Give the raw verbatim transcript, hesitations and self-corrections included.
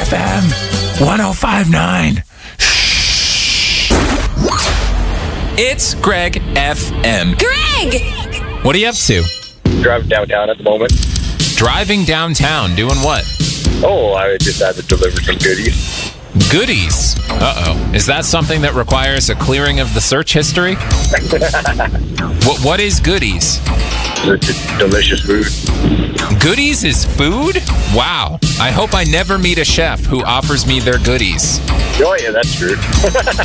F M one oh five point nine. It's Greg F M. Greg! What are you up to? Driving downtown at the moment. Driving downtown, doing what? Oh, I just had to deliver some goodies. Goodies. Uh-oh. Is that something that requires a clearing of the search history? what What is goodies? It's just delicious food. Goodies is food? Wow. I hope I never meet a chef who offers me their goodies. Oh, yeah, that's true.